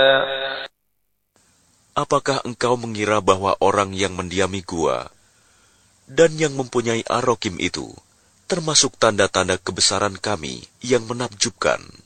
Apakah engkau mengira bahwa orang yang mendiami gua dan yang mempunyai arokim itu termasuk tanda-tanda kebesaran kami yang menakjubkan?